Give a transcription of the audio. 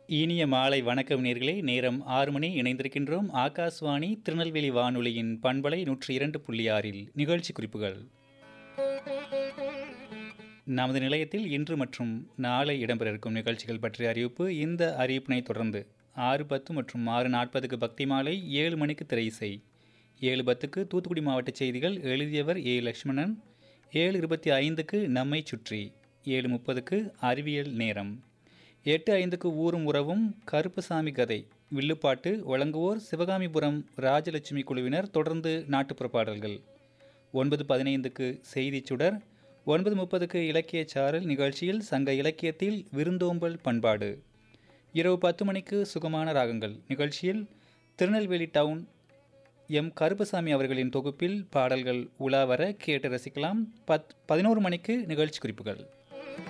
இனிய மாலை வணக்கம் நேர்களே. நேரம் 6 மணி. இணைந்திருக்கின்றோம் ஆகாஷ்வாணி திருநெல்வேலி வானொலியின் பண்பலை 102.6இல் நிகழ்ச்சி குறிப்புகள். நமது நிலையத்தில் இன்று மற்றும் நாளை இடம்பெற இருக்கும் நிகழ்ச்சிகள் பற்றிய அறிவிப்பு. இந்த அறிவிப்பினை தொடர்ந்து 6:10 மற்றும் 6:40க்கு பக்தி மாலை, 7 மணிக்கு திரை இசை, 7:10க்கு தூத்துக்குடி மாவட்ட செய்திகள், எழுதியவர் ஏ. லட்சுமணன், 7:25க்கு நம்மை சுற்றி, 7:30க்கு அறிவியல் நேரம், 8:05க்கு ஊரும் உறவும் கருப்புசாமி கதை வில்லுப்பாட்டு வழங்குவோர் சிவகாமிபுரம் ராஜலட்சுமி குழுவினர். தொடர்ந்து நாட்டுப்புற பாடல்கள். 9:15க்கு செய்தி சுடர், 9:30க்கு இலக்கிய சாரல் நிகழ்ச்சியில் சங்க இலக்கியத்தில் விருந்தோம்பல் பண்பாடு, இரவு 10 மணிக்கு சுகமான ராகங்கள் நிகழ்ச்சியில் திருநெல்வேலி டவுன் எம் கருப்பசாமி அவர்களின் தொகுப்பில் பாடல்கள் உலாவர கேட்டு ரசிக்கலாம். 11 மணிக்கு நிகழ்ச்சி குறிப்புகள்.